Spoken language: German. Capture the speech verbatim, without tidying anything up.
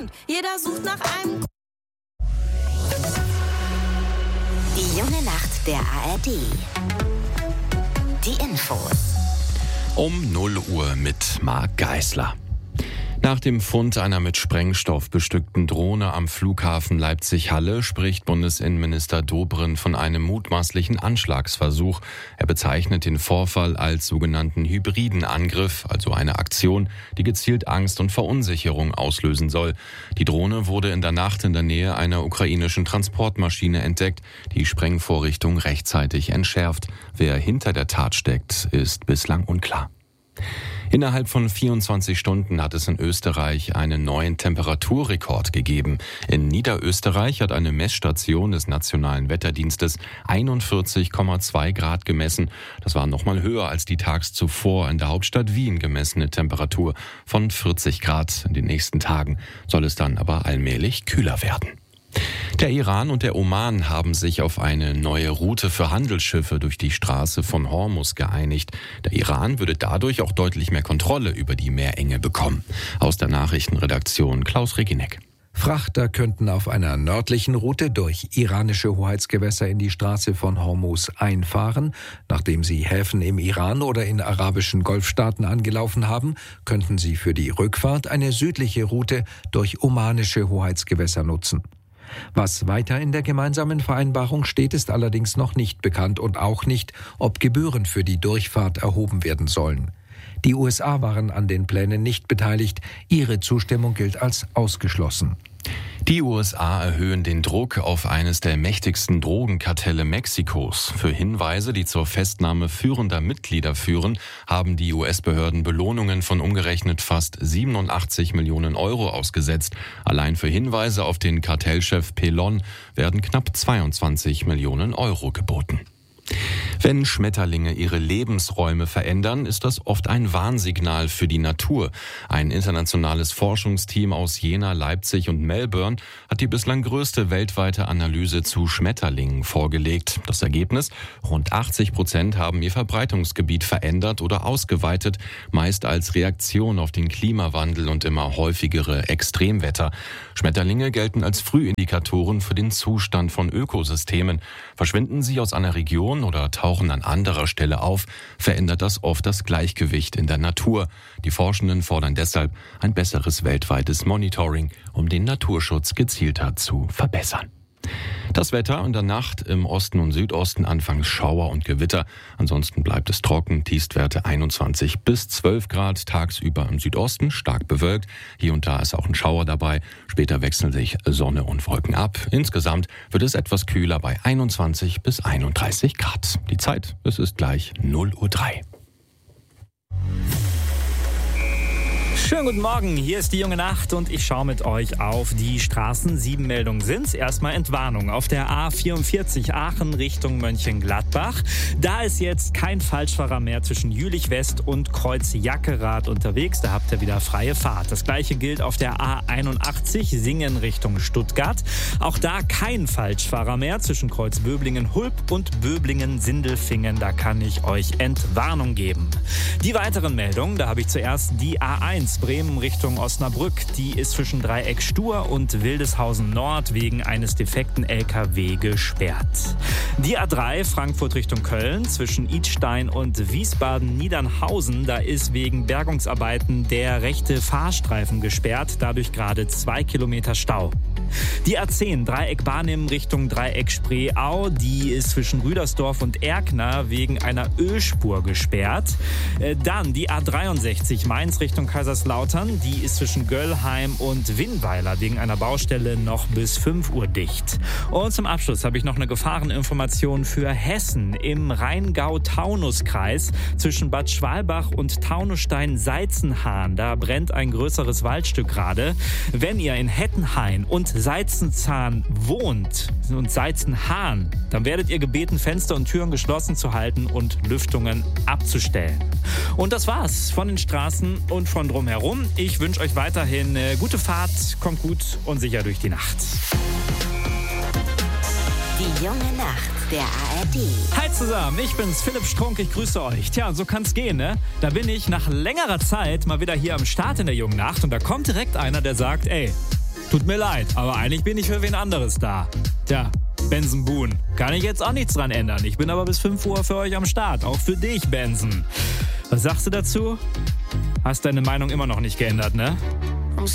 Grund. Jeder sucht nach einem... Die junge Nacht der A R D. Die Infos. Um null Uhr mit Marc Geisler. Nach dem Fund einer mit Sprengstoff bestückten Drohne am Flughafen Leipzig-Halle spricht Bundesinnenminister Dobrindt von einem mutmaßlichen Anschlagsversuch. Er bezeichnet den Vorfall als sogenannten hybriden Angriff, also eine Aktion, die gezielt Angst und Verunsicherung auslösen soll. Die Drohne wurde in der Nacht in der Nähe einer ukrainischen Transportmaschine entdeckt, die Sprengvorrichtung rechtzeitig entschärft. Wer hinter der Tat steckt, ist bislang unklar. Innerhalb von vierundzwanzig Stunden hat es in Österreich einen neuen Temperaturrekord gegeben. In Niederösterreich hat eine Messstation des Nationalen Wetterdienstes einundvierzig Komma zwei Grad gemessen. Das war nochmal höher als die tags zuvor in der Hauptstadt Wien gemessene Temperatur von vierzig Grad. In den nächsten Tagen soll es dann aber allmählich kühler werden. Der Iran und der Oman haben sich auf eine neue Route für Handelsschiffe durch die Straße von Hormuz geeinigt. Der Iran würde dadurch auch deutlich mehr Kontrolle über die Meerenge bekommen. Aus der Nachrichtenredaktion Klaus Reginek. Frachter könnten auf einer nördlichen Route durch iranische Hoheitsgewässer in die Straße von Hormuz einfahren. Nachdem sie Häfen im Iran oder in arabischen Golfstaaten angelaufen haben, könnten sie für die Rückfahrt eine südliche Route durch omanische Hoheitsgewässer nutzen. Was weiter in der gemeinsamen Vereinbarung steht, ist allerdings noch nicht bekannt und auch nicht, ob Gebühren für die Durchfahrt erhoben werden sollen. Die U S A waren an den Plänen nicht beteiligt, ihre Zustimmung gilt als ausgeschlossen. Die U S A erhöhen den Druck auf eines der mächtigsten Drogenkartelle Mexikos. Für Hinweise, die zur Festnahme führender Mitglieder führen, haben die U S-Behörden Belohnungen von umgerechnet fast siebenundachtzig Millionen Euro ausgesetzt. Allein für Hinweise auf den Kartellchef Pelon werden knapp zweiundzwanzig Millionen Euro geboten. Wenn Schmetterlinge ihre Lebensräume verändern, ist das oft ein Warnsignal für die Natur. Ein internationales Forschungsteam aus Jena, Leipzig und Melbourne hat die bislang größte weltweite Analyse zu Schmetterlingen vorgelegt. Das Ergebnis? Rund achtzig Prozent haben ihr Verbreitungsgebiet verändert oder ausgeweitet, meist als Reaktion auf den Klimawandel und immer häufigere Extremwetter. Schmetterlinge gelten als Frühindikatoren für den Zustand von Ökosystemen. Verschwinden sie aus einer Region oder tauchen an anderer Stelle auf, verändert das oft das Gleichgewicht in der Natur. Die Forschenden fordern deshalb ein besseres weltweites Monitoring, um den Naturschutz gezielter zu verbessern. Das Wetter in der Nacht im Osten und Südosten anfangs Schauer und Gewitter. Ansonsten bleibt es trocken, Tiefstwerte einundzwanzig bis zwölf Grad, tagsüber im Südosten stark bewölkt. Hier und da ist auch ein Schauer dabei. Später wechseln sich Sonne und Wolken ab. Insgesamt wird es etwas kühler bei einundzwanzig bis einunddreißig Grad. Die Zeit, es ist gleich null Uhr drei. Schönen guten Morgen, hier ist die junge Nacht und ich schaue mit euch auf die Straßen. Sieben Meldungen sind's. Erstmal Entwarnung auf der A vierundvierzig Aachen Richtung Mönchengladbach. Da ist jetzt kein Falschfahrer mehr zwischen Jülich West und Kreuz Jackerath unterwegs. Da habt ihr wieder freie Fahrt. Das gleiche gilt auf der A einundachtzig Singen Richtung Stuttgart. Auch da kein Falschfahrer mehr zwischen Kreuz Böblingen-Hulp und Böblingen-Sindelfingen. Da kann ich euch Entwarnung geben. Die weiteren Meldungen, da habe ich zuerst die A eins Bremen Richtung Osnabrück. Die ist zwischen Dreieck Stur und Wildeshausen Nord wegen eines defekten L K W gesperrt. Die A drei Frankfurt Richtung Köln zwischen Idstein und Wiesbaden-Niedernhausen. Da ist wegen Bergungsarbeiten der rechte Fahrstreifen gesperrt. Dadurch gerade zwei Kilometer Stau. Die A zehn Dreieck Barnim Richtung Dreieck Spreeau. Die ist zwischen Rüdersdorf und Erkner wegen einer Ölspur gesperrt. Dann die A dreiundsechzig Mainz Richtung Kaiserslautern. Die ist zwischen Göllheim und Winnweiler wegen einer Baustelle noch bis fünf Uhr dicht. Und zum Abschluss habe ich noch eine Gefahreninformation für Hessen im Rheingau-Taunus-Kreis zwischen Bad Schwalbach und Taunusstein-Seizenhahn. Da brennt ein größeres Waldstück gerade. Wenn ihr in Hettenhain und Seizenzahn wohnt und Seizenhahn, dann werdet ihr gebeten, Fenster und Türen geschlossen zu halten und Lüftungen abzustellen. Und das war's von den Straßen und von drumherum. Ich wünsche euch weiterhin eine gute Fahrt, kommt gut und sicher durch die Nacht. Die junge Nacht der A R D. Hi zusammen, ich bin's, Philipp Strunk, ich grüße euch. Tja, so kann's gehen, ne? Da bin ich nach längerer Zeit mal wieder hier am Start in der jungen Nacht und da kommt direkt einer, der sagt, ey, Tut mir leid, aber eigentlich bin ich für wen anderes da. Tja, Benson Boone. Kann ich jetzt auch nichts dran ändern. Ich bin aber bis fünf Uhr für euch am Start. Auch für dich, Benson. Was sagst du dazu? Hast deine Meinung immer noch nicht geändert, ne?